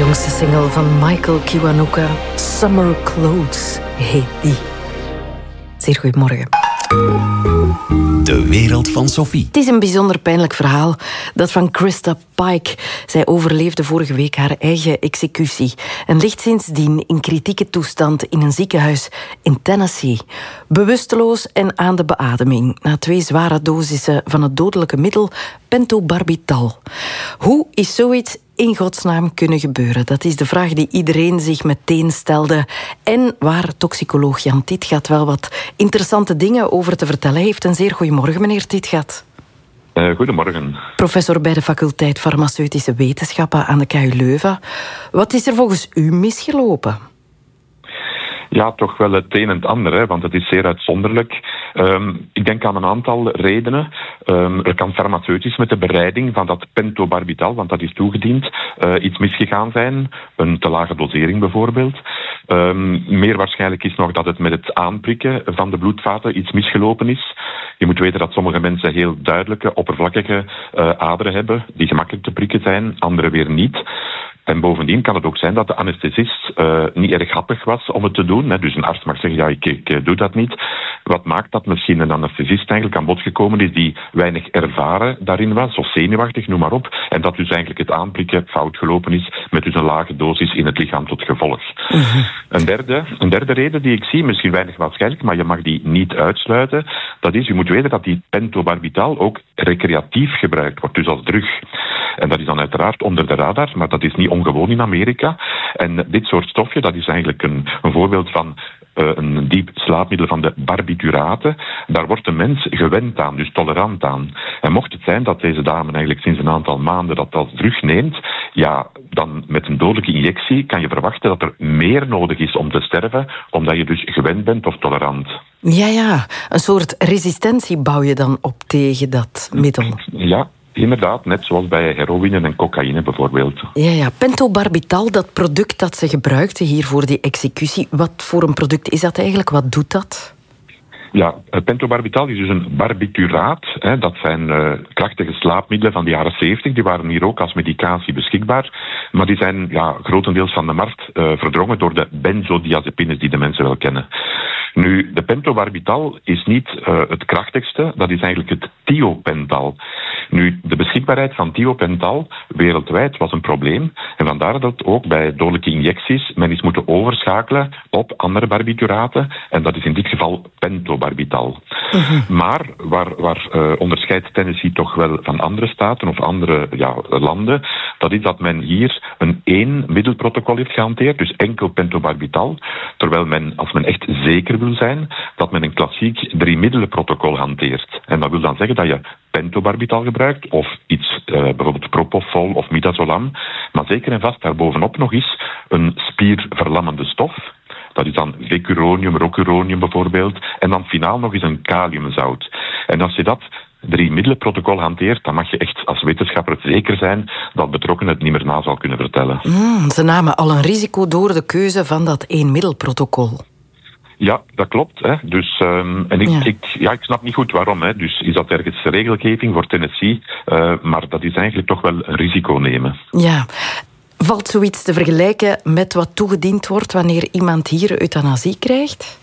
jongste single van Michael Kiwanuka, Summer Clothes heet die. Zeer goedemorgen. De wereld van Sophie. Het is een bijzonder pijnlijk verhaal, dat van Krista Pike. Zij overleefde vorige week haar eigen executie en ligt sindsdien in kritieke toestand in een ziekenhuis in Tennessee. Bewusteloos en aan de beademing na 2 zware dosissen van het dodelijke middel pentobarbital. Hoe is zoiets in godsnaam kunnen gebeuren? Dat is de vraag die iedereen zich meteen stelde. En waar toxicoloog Jan Titgat wel wat interessante dingen over te vertellen heeft. Een zeer goedemorgen, meneer Titgat. Goedemorgen. Professor bij de faculteit Farmaceutische Wetenschappen aan de KU Leuven. Wat is er volgens u misgelopen? Ja, toch wel het een en het ander, hè, want het is zeer uitzonderlijk. Ik denk aan een aantal redenen. Er kan farmaceutisch met de bereiding van dat pentobarbital, want dat is toegediend, iets misgegaan zijn. Een te lage dosering bijvoorbeeld. Meer waarschijnlijk is nog dat het met het aanprikken van de bloedvaten iets misgelopen is. Je moet weten dat sommige mensen heel duidelijke, oppervlakkige aderen hebben, die gemakkelijk te prikken zijn, andere weer niet. En bovendien kan het ook zijn dat de anesthesist niet erg happig was om het te doen. Hè. Dus een arts mag zeggen, ja, ik doe dat niet. Wat maakt dat misschien een anesthesist eigenlijk aan bod gekomen is die weinig ervaren daarin was, of zenuwachtig, noem maar op. En dat dus eigenlijk het aanprikken fout gelopen is, met dus een lage dosis in het lichaam tot gevolg. Een derde reden die ik zie, misschien weinig waarschijnlijk, maar je mag die niet uitsluiten, dat is, je moet weten dat die pentobarbital ook recreatief gebruikt wordt, dus als drug. En dat is dan uiteraard onder de radar, maar dat is niet ongewoon in Amerika. En dit soort stofje, dat is eigenlijk een voorbeeld van een diep slaapmiddel van de barbituraten. Daar wordt de mens gewend aan, dus tolerant aan. En mocht het zijn dat deze dame eigenlijk sinds een aantal maanden dat als drug neemt, ja, dan met een dodelijke injectie kan je verwachten dat er meer nodig is om te sterven, omdat je dus gewend bent of tolerant. Ja, een soort resistentie bouw je dan op tegen dat middel. Ja. Inderdaad, net zoals bij heroïne en cocaïne bijvoorbeeld. Ja, pentobarbital, dat product dat ze gebruikte hier voor die executie, wat voor een product is dat eigenlijk? Wat doet dat? Ja, pentobarbital is dus een barbituraat. Hè, dat zijn krachtige slaapmiddelen van de jaren 70. Die waren hier ook als medicatie beschikbaar. Maar die zijn grotendeels van de markt verdrongen door de benzodiazepines die de mensen wel kennen. Nu, de pentobarbital is niet het krachtigste. Dat is eigenlijk het thiopental. Nu, de beschikbaarheid van thiopental wereldwijd was een probleem. En vandaar dat ook bij dodelijke injecties men is moeten overschakelen op andere barbituraten. En dat is in dit geval pentobarbital. Maar waar onderscheidt Tennessee toch wel van andere staten of andere landen, dat is dat men hier een 1-middelprotocol heeft gehanteerd, dus enkel pentobarbital, terwijl men, als men echt zeker wil zijn, dat men een klassiek 3-middelenprotocol hanteert. En dat wil dan zeggen dat je pentobarbital gebruikt of iets, bijvoorbeeld propofol of midazolam, maar zeker en vast daarbovenop nog eens een spierverlammende stof. Dat is dan vecuronium, rocuronium bijvoorbeeld. En dan finaal nog eens een kaliumzout. En als je dat 3-middelenprotocol hanteert, dan mag je echt als wetenschapper zeker zijn dat betrokkenen het niet meer na zal kunnen vertellen. Ze namen al een risico door de keuze van dat 1-middelprotocol. Ja, dat klopt. Hè. Dus, ik snap niet goed waarom. Hè. Dus is dat ergens regelgeving voor Tennessee? Maar dat is eigenlijk toch wel een risico nemen. Ja. Valt zoiets te vergelijken met wat toegediend wordt wanneer iemand hier euthanasie krijgt?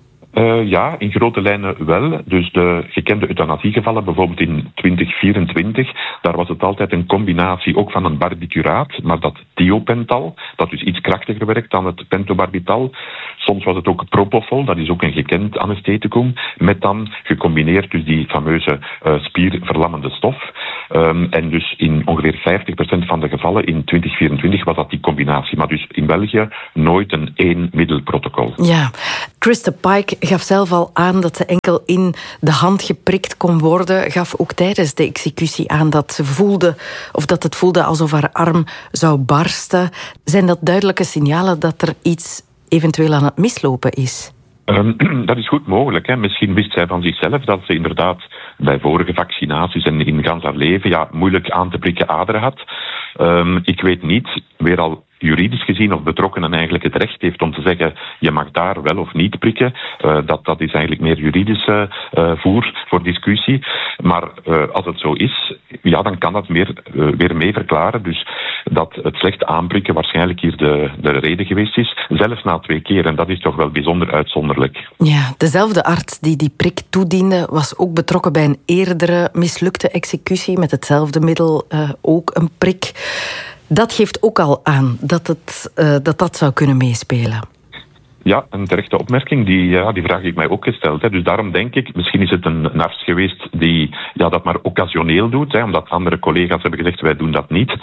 Ja, in grote lijnen wel. Dus de gekende euthanasiegevallen, bijvoorbeeld in 2024, daar was het altijd een combinatie ook van een barbituraat, maar dat thiopental, dat dus iets krachtiger werkt dan het pentobarbital. Soms was het ook propofol, dat is ook een gekend anestheticum, met dan gecombineerd dus die fameuze spierverlammende stof. En dus in ongeveer 50% van de gevallen in 2024 was dat die combinatie. Maar dus in België nooit een 1-middelprotocol. Ja, Krista Pike gaf zelf al aan dat ze enkel in de hand geprikt kon worden. Gaf ook tijdens de executie aan dat ze voelde, of dat het voelde alsof haar arm zou barsten. Zijn dat duidelijke signalen dat er iets eventueel aan het mislopen is? Dat is goed mogelijk. Hè. Misschien wist zij van zichzelf dat ze inderdaad bij vorige vaccinaties en in gans haar leven moeilijk aan te prikken aderen had. Ik weet niet, weer al juridisch gezien of betrokkenen eigenlijk het recht heeft om te zeggen je mag daar wel of niet prikken. Dat is eigenlijk meer juridisch voer voor discussie. Maar als het zo is, dan kan dat weer mee verklaren. Dus dat het slecht aanprikken waarschijnlijk hier de reden geweest is. Zelfs na 2 keer. En dat is toch wel bijzonder uitzonderlijk. Ja, dezelfde arts die die prik toediende was ook betrokken bij een eerdere mislukte executie met hetzelfde middel, ook een prik. Dat geeft ook al aan dat zou kunnen meespelen. Ja, een terechte opmerking. Die vraag ik mij ook gesteld. Hè. Dus daarom denk ik, misschien is het een arts geweest die dat maar occasioneel doet, hè, omdat andere collega's hebben gezegd, wij doen dat niet.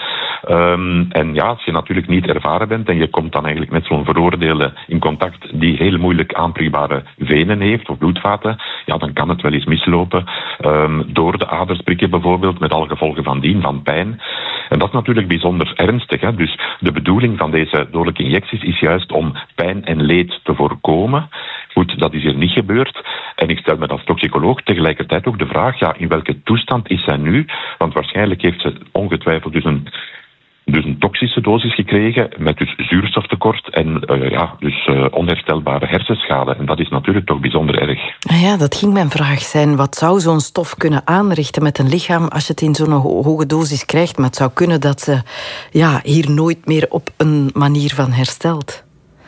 En als je natuurlijk niet ervaren bent en je komt dan eigenlijk met zo'n veroordeelde in contact die heel moeilijk aanprikbare venen heeft, of bloedvaten, dan kan het wel eens mislopen. Door de aders prikken bijvoorbeeld, met alle gevolgen van dien, van pijn. En dat is natuurlijk bijzonder ernstig. Hè. Dus de bedoeling van deze dodelijke injecties is juist om pijn en leed te voorkomen. Goed, dat is hier niet gebeurd. En ik stel me als toxicoloog tegelijkertijd ook de vraag, in welke toestand is zij nu? Want waarschijnlijk heeft ze ongetwijfeld dus een toxische dosis gekregen met dus zuurstoftekort en onherstelbare hersenschade. En dat is natuurlijk toch bijzonder erg. Ja, dat ging mijn vraag zijn. Wat zou zo'n stof kunnen aanrichten met een lichaam als je het in zo'n hoge dosis krijgt? Maar het zou kunnen dat ze hier nooit meer op een manier van herstelt.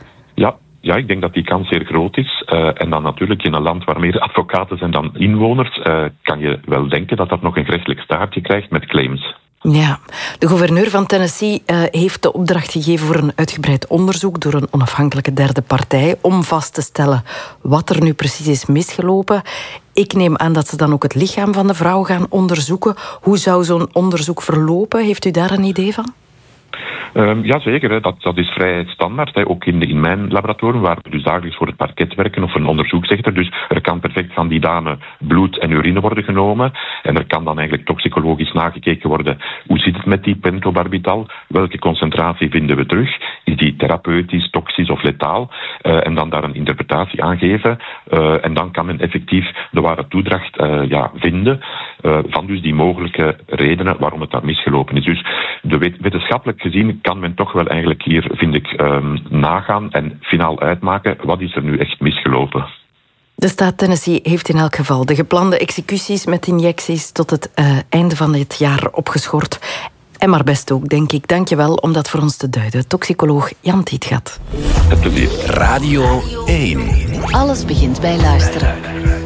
Ja, ik denk dat die kans zeer groot is. En dan natuurlijk in een land waar meer advocaten zijn dan inwoners, kan je wel denken dat dat nog een gerechtelijk staartje krijgt met claims. Ja, de gouverneur van Tennessee heeft de opdracht gegeven voor een uitgebreid onderzoek door een onafhankelijke derde partij om vast te stellen wat er nu precies is misgelopen. Ik neem aan dat ze dan ook het lichaam van de vrouw gaan onderzoeken. Hoe zou zo'n onderzoek verlopen? Heeft u daar een idee van? Jazeker, hè. Dat is vrij standaard. Hè. Ook in mijn laboratorium, waar we dus dagelijks voor het parket werken of een onderzoeksrechter. Dus er kan perfect van die dame bloed en urine worden genomen. En er kan dan eigenlijk toxicologisch nagekeken worden. Hoe zit het met die pentobarbital? Welke concentratie vinden we terug? Is die therapeutisch, toxisch of letaal? En dan daar een interpretatie aan geven. En dan kan men effectief de ware toedracht vinden. Van dus die mogelijke redenen waarom het daar misgelopen is. Dus wetenschappelijk gezien kan men toch wel eigenlijk hier, vind ik, nagaan en finaal uitmaken wat is er nu echt misgelopen. De staat Tennessee heeft in elk geval de geplande executies met injecties tot het einde van dit jaar opgeschort. En maar best ook, denk ik. Dank je wel om dat voor ons te duiden. Toxicoloog Jan Tietgat. Het plezier. Radio 1. Alles begint bij luisteren.